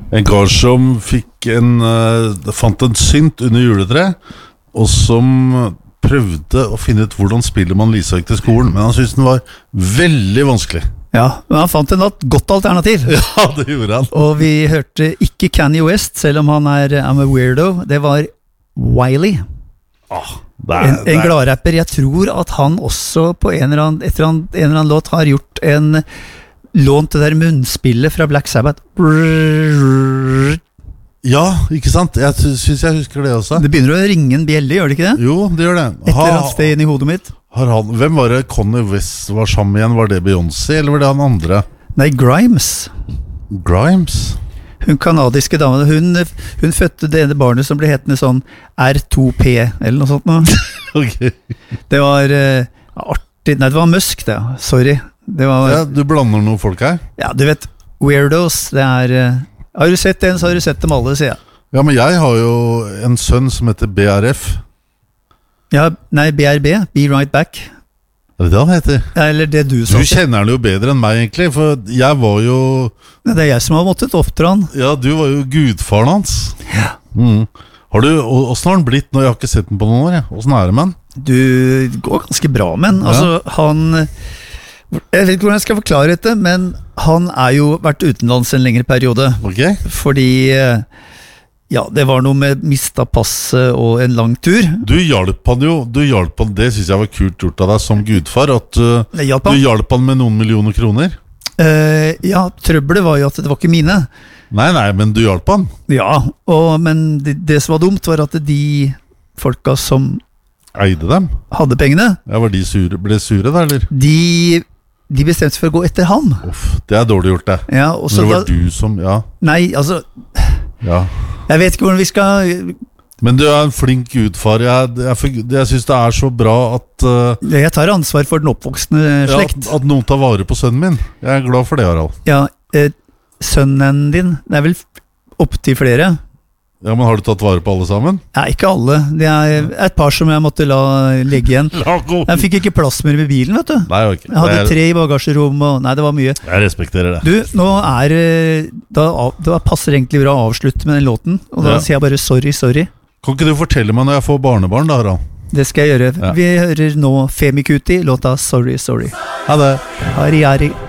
En kar som fant en synt under juletre, og som prøvde å finne ut hvordan spiller man Lisa gikk til skolen, men han syntes den var veldig vanskelig. Ja, men han fant en godt alternativ. Ja, det gjorde han. Og vi hørte ikke Kanye West, selv om han I'm a weirdo. Det var Wiley. En gladrapper. Jeg tror at han også på en eller annen låt har gjort en lån til det der munnspillet fra Black Sabbath. Ja, ikke sant? Jeg synes jeg husker det også. Det begynner å ringe en bjelle, gjør det ikke det? Jo, det gjør det. Et eller annet sted inn i hodet mitt. Hvem var det Kanye West var sammen med igjen? Var det Beyoncé, eller var det han andre? Nei, Grimes. Hun kanadiske dame. Hun fødte det ene barnet som ble hetende sånn R2P, eller noe sånt nå. Okay. Det var artig. Nei, det var Musk, det. Sorry. Ja, du blander noen folk her. Ja, du vet, weirdos, det har du sett en, så har du sett dem alle, sier jeg. Ja, men jeg har jo en sønn som heter BRF. Ja, nei, BRB, Be Right Back. Er det han heter? Ja, eller det du sa. Du kjenner han jo bedre enn meg, egentlig, for jeg var jo... Det er jeg som har måttet oppdra han. Ja, du var jo gudfaren hans. Ja. Hvordan har han blitt nå? Jeg har ikke sett den på noen år. Hvordan er det med han? Det går ganske bra med han. Altså, jeg vet ikke hvordan jeg skal forklare dette, men han jo vært utenlands en lengre periode. Ok. Fordi, ja, det var noe med mista passet og en lang tur. Du hjalp han, det synes jeg var kult gjort av deg som gudfar, at du hjalp han med noen millioner kroner. Ja, trøbbelet var jo at det var ikke mine. Nei, men du hjalp han. Ja, men det som var dumt var at de folka som eide dem, hadde pengene. Ja, var de ble sure da, eller? De bestemte seg for å gå etter ham. Det dårlig gjort, det. Ja, men det var du som, ja. Nei, altså ja. Jeg vet ikke hvordan vi skal. Men du en flink gudfar. Jeg synes det så bra at jeg tar ansvar for den oppvoksende slekt. Ja, at noen tar vare på sønnen min. Jeg glad for det, Harald. Ja, sønnen din, det vel opp til flere. Ja, men har du tatt vare på alle sammen? Nei, ikke alle. Det et par som jeg måtte la legge igjen. Jeg fikk ikke plass mer ved bilen, vet du. Nei, okay. Jeg hadde 3 i bagasjerom, og nei, det var mye. Jeg respekterer det. Du, nå det passer egentlig bra å avslutte med den låten, og da sier jeg bare sorry. Kan ikke du fortelle meg når jeg får barnebarn da, Harald? Det skal jeg gjøre. Vi hører nå Femi Kuti, låta Sorry. Ha det. Hari.